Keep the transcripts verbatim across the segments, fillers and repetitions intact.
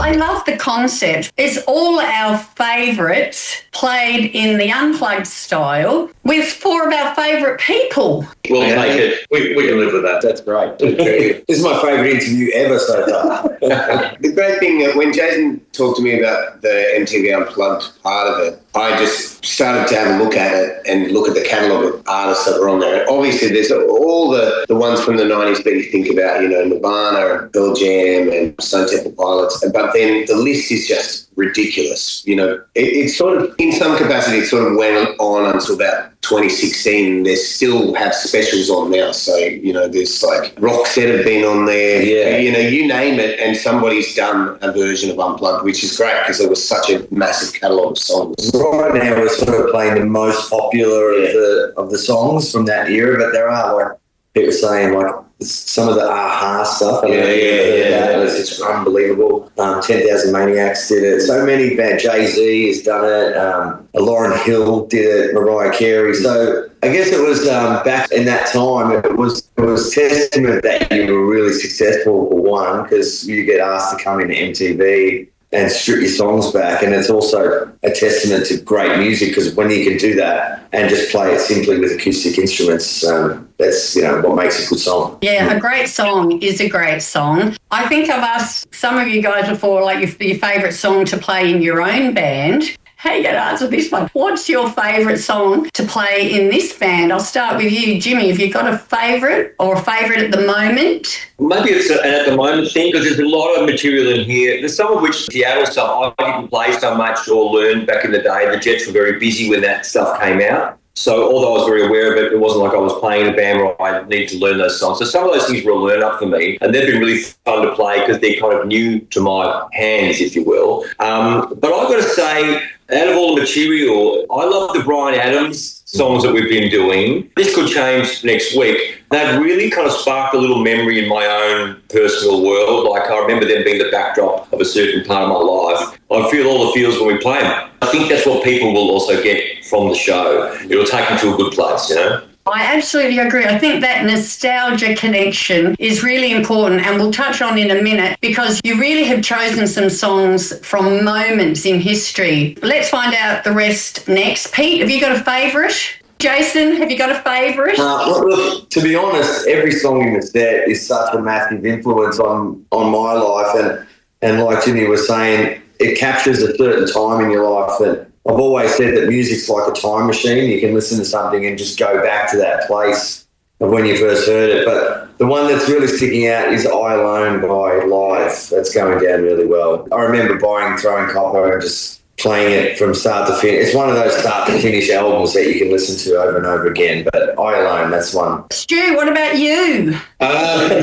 I love the concept. It's all our favourites played in the unplugged style with four of our favourite people. We'll yeah. take it. We, we can live with that. That's great. This is my favourite interview ever so far. The great thing, uh, when Jason talked to me about the M T V Unplugged part of it, I just started to have a look at it and look at the catalogue of artists that were on there. And obviously, there's all the, the ones from the nineties that you think about, you know, Nirvana and Pearl Jam and Stone Temple Pilots. But then the list is just ridiculous. You know, it, it's sort of, in some capacity, it sort of went on until about twenty sixteen. They still have specials on now. So, you know, there's like Roxette have been on there. Yeah. You know, you name it, and somebody's done a version of Unplugged, which is great because there was such a massive catalogue of songs. Right now, we're sort of playing the most popular yeah. of the of the songs from that era, but there are like people saying like some of the aha stuff. I yeah, yeah, yeah. That. It's just unbelievable. Um, ten thousand Maniacs did it. So many bands. Jay-Z has done it. Um, Lauryn Hill did it. Mariah Carey. So I guess it was um, back in that time. It was it was testament that you were really successful for one, because you get asked to come into M T V and strip your songs back, and it's also a testament to great music, because when you can do that and just play it simply with acoustic instruments, um, that's, you know, what makes a good song. Yeah, a great song is a great song. I think I've asked some of you guys before, like your, your favourite song to play in your own band. How are you going to answer this one? What's your favourite song to play in this band? I'll start with you, Jimmy. Have you got a favourite or a favourite at the moment? Maybe it's an at the moment thing, because there's a lot of material in here. There's some of which Seattle stuff I didn't play so much or learn back in the day. The Jets were very busy when that stuff came out. So although I was very aware of it, it wasn't like I was playing in a band where I needed to learn those songs. So some of those things were a learn-up for me, and they've been really fun to play because they're kind of new to my hands, if you will. Um, but I've got to say, out of all the material, I love the Bryan Adams songs that we've been doing. This could change next week. They've really kind of sparked a little memory in my own personal world. Like, I remember them being the backdrop of a certain part of my life. I feel all the feels when we play them. I think that's what people will also get from the show. It'll take them to a good place, you know? I absolutely agree. I think that nostalgia connection is really important, and we'll touch on in a minute, because you really have chosen some songs from moments in history. Let's find out the rest next. Pete, have you got a favourite? Jason, have you got a favourite? Uh, look, look, to be honest, every song in the set is such a massive influence on, on my life, and, and like Jimmy was saying, it captures a certain time in your life. And I've always said that music's like a time machine. You can listen to something and just go back to that place of when you first heard it. But the one that's really sticking out is I Alone by Live. That's going down really well. I remember buying Throwing Copper and just playing it from start to finish. It's one of those start to finish albums that you can listen to over and over again. But I Alone, that's one. Stu, what about you? Um,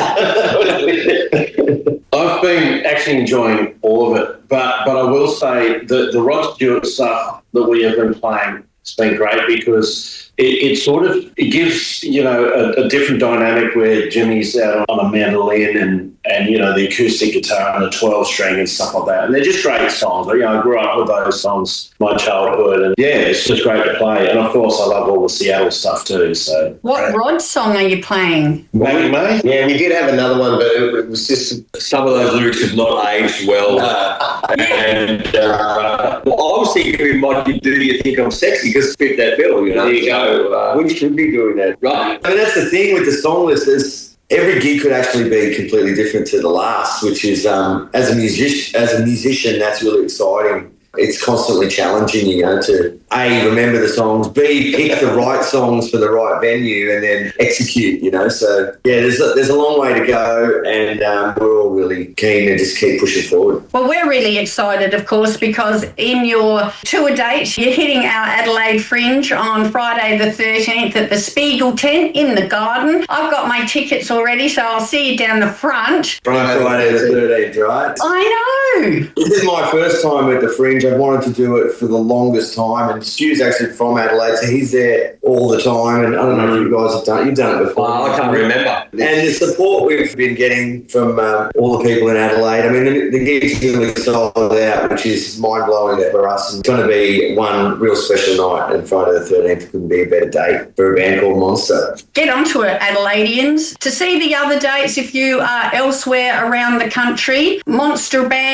I've been actually enjoying all of it, but but I will say that the Rod Stewart stuff that we have been playing has been great, because it, it sort of it gives, you know, a, a different dynamic where Jimmy's out on a mandolin and, and, you know, the acoustic guitar and the twelve string and stuff like that. And they're just great songs. You know, I grew up with those songs my childhood, and yeah, it's just great to play. And of course, I love all the Seattle stuff too. So, what Rod song are you playing? Maggie May? Yeah, we did have another one, but it, it was just some of those lyrics have not aged well. Uh, and uh, well, I was thinking we might do Do You Think I'm Sexy, because fit that bill, you know. There you go. Uh, we should be doing that. Right. I mean, that's the thing with the song list is every gig could actually be completely different to the last, which is, um, as a musician, as a musician, that's really exciting. It's constantly challenging, you know, to A, remember the songs, B, pick the right songs for the right venue, and then execute, you know. So, yeah, there's a, there's a long way to go, and um, we're all really keen to just keep pushing forward. Well, we're really excited, of course, because in your tour date, you're hitting our Adelaide Fringe on Friday the thirteenth at the Spiegel tent in the Garden. I've got my tickets already, so I'll see you down the front. Friday the thirteenth, right? I know. This is my first time at the Fringe. I've wanted to do it for the longest time, and Stu's actually from Adelaide, so he's there all the time, and I don't know if you guys have done you've done it before. Oh, I can't remember. And the support we've been getting from um, all the people in Adelaide, I mean, the, the gig's really sold out, which is mind-blowing for us. And it's going to be one real special night, and Friday the thirteenth couldn't be a better date for a band called Monster. Get onto it, Adelaideans. To see the other dates, if you are elsewhere around the country, monster band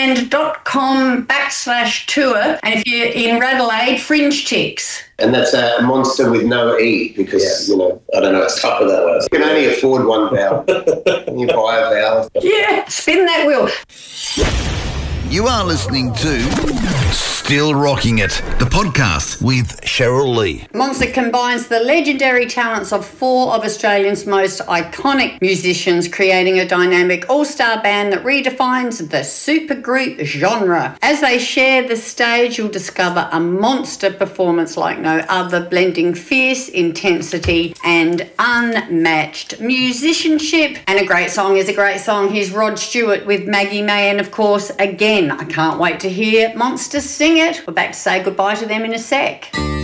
monsterband.com backslash tour. And if you're in Radelaide, Fringe Chicks. And that's a monster with no E because, Yes. you know, I don't know, it's tougher that way. You can only afford one vowel. You buy a vowel. Yeah, spin that wheel. You are listening to Still Rocking It, the podcast with Cheryl Lee. Monster combines the legendary talents of four of Australia's most iconic musicians, creating a dynamic all-star band that redefines the supergroup genre. As they share the stage, you'll discover a monster performance like no other, blending fierce intensity and unmatched musicianship. And a great song is a great song. Here's Rod Stewart with Maggie May, and of course, again, I can't wait to hear Monster sing it. We're back to say goodbye to them in a sec.